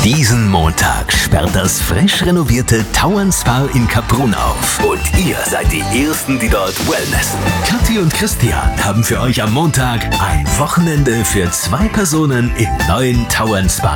Diesen Montag sperrt das frisch renovierte Tauern Spa in Kaprun auf. Und ihr seid die Ersten, die dort wellnessen. Kathi und Christian haben für euch am Montag ein Wochenende für 2 Personen im neuen Tauern Spa